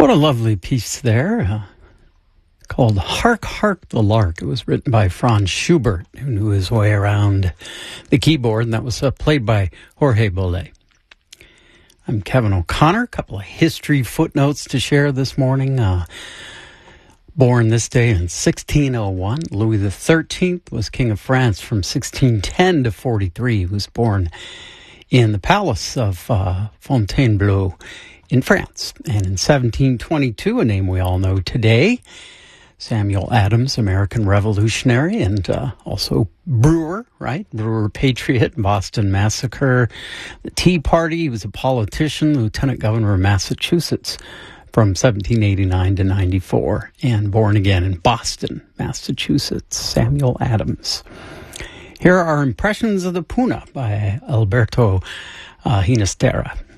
What a lovely piece there, called Hark, Hark the Lark. It was written by Franz Schubert, who knew his way around the keyboard, and that was played by Jorge Bolet. I'm Kevin O'Connor. A couple of history footnotes to share this morning. Born this day in 1601, Louis XIII was King of France from 1610 to 43. He was born in the palace of Fontainebleau in France. And in 1722, a name we all know today, Samuel Adams, American revolutionary, and also Brewer, right? Brewer Patriot, Boston Massacre, the Tea Party. He was a politician, lieutenant governor of Massachusetts from 1789 to 94, and born again in Boston, Massachusetts, Samuel Adams. Here are impressions of the Puna by Alberto Ginastera.